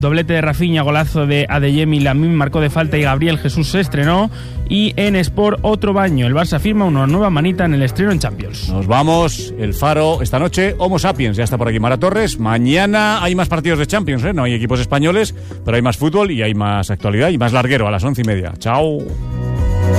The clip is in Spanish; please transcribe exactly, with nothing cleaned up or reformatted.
Doblete de Rafinha, golazo de Adeyemi, Lamine marcó de falta y Gabriel Jesús se estrenó. Y en Sport, otro baño. El Barça firma una nueva manita en el estreno en Champions. Nos vamos, el Faro, esta noche, Homo Sapiens, ya está por aquí Mara Torres. Mañana hay más partidos de Champions, ¿eh? No hay equipos españoles, pero hay más fútbol y hay más actualidad y más larguero a las once y media. Chao.